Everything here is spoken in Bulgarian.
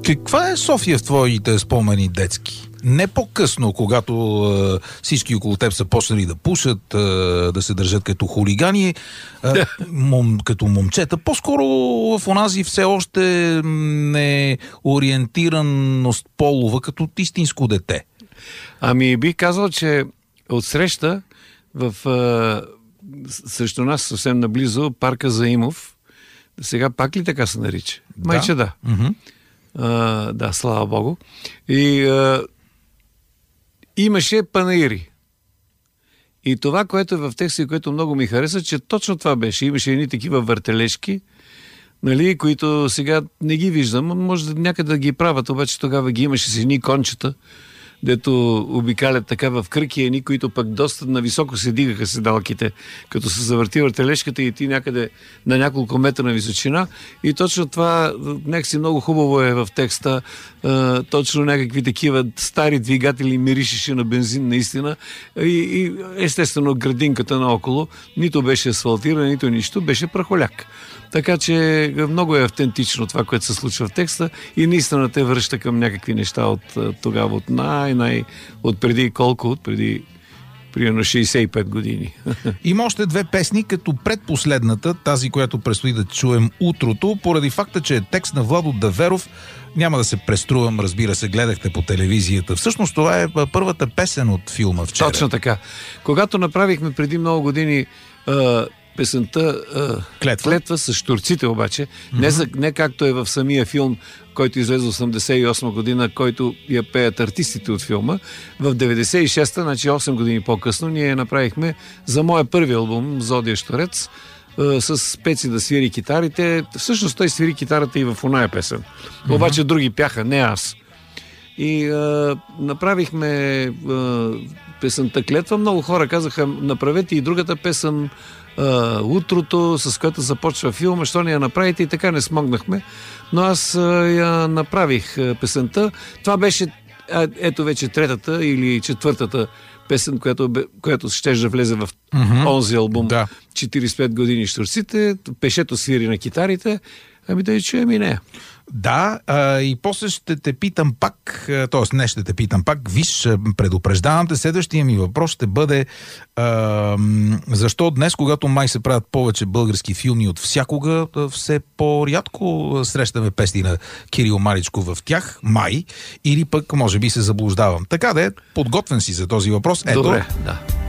Каква е София в твоите спомени детски? Не по-късно, когато всички около теб са почнали да пушат, да се държат като хулигани, като момчета. По-скоро в онази все още не ориентираност полова, като истинско дете. Ами бих казал, че отсреща срещу нас съвсем наблизо парка Заимов, сега пак ли така се нарича? Да. Майче да. Да, слава Богу. И имаше панаири. И това, което е в текста и което много ми хареса, че точно това беше. Имаше едни такива въртележки, нали, които сега не ги виждам. Може някъде да ги правят, обаче тогава ги имаше с едни кончета, дето обикалят така в кръги, едни, които пък доста нависоко се дигаха седалките, като се завърти въртележката и ти някъде на няколко метра на височина. И точно това някакси много хубаво е в текста. Точно някакви такива стари двигатели миришеше на бензин наистина. И естествено градинката наоколо нито беше асфалтирана, нито нищо, беше прахоляк. Така че много е автентично това, което се случва в текста и наистина те връща към някакви неща от тогава, от преди колко? От преди примерно 65 години. Има още две песни, като предпоследната, тази, която предстои да чуем утрото, поради факта, че е текст на Владо Даверов. Няма да се преструвам, разбира се, гледахте по телевизията. Всъщност това е първата песен от филма вчера. Точно така. Когато направихме преди много години песента Клетва с щурците обаче, не както е в самия филм, който излезе 88 година, който я пеят артистите от филма. В 96-та, значи 8 години по-късно, ние направихме за моя първи албум Зодия Щурец с Пеци да свири китарите. Всъщност той свири китарата и в оная песен. Обаче други пяха, не аз. И направихме песента Клетва. Много хора казаха, направете и другата песен Утрото, с което започва филма, що не я направите, и така не смогнахме. Но аз я направих песента. Това беше ето вече третата или четвъртата песен, която ще да влезе в онзи албум 45 години щурците. Пешето свири на китарите. Ами да я чуем и нея. Да, и после ще те питам пак, т.е. не ще те питам пак, виж, предупреждавам те, следващия ми въпрос ще бъде защо днес, когато май се правят повече български филми от всякога, все по-рядко срещаме песни на Кирил Маричков в тях, май, или пък може би се заблуждавам. Така да е, подготвен си за този въпрос. Ето, добре, да.